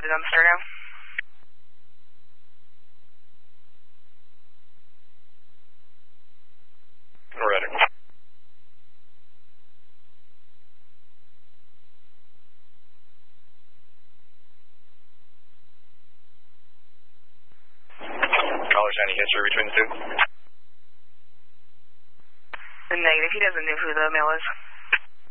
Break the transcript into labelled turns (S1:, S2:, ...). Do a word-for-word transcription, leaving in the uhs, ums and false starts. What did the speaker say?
S1: mounted on the sterno.
S2: Ready. Callers, any history between the two?
S1: Negative. He doesn't know who the male is.